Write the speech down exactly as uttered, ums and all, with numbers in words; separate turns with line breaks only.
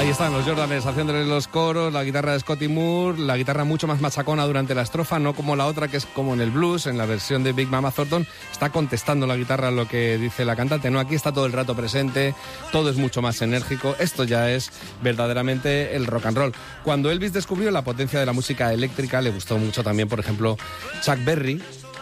Ahí están los Jordanes haciéndoles los coros, la guitarra de Scotty Moore, la guitarra mucho más machacona durante la estrofa, no como la otra que es como en el blues, en la versión de Big Mama Thornton, está contestando la guitarra lo que dice la cantante, no, aquí está todo el rato presente, todo es mucho más enérgico, esto ya es verdaderamente el rock and roll. Cuando Elvis descubrió la potencia de la música eléctrica, le gustó mucho también, por ejemplo, Chuck Berry,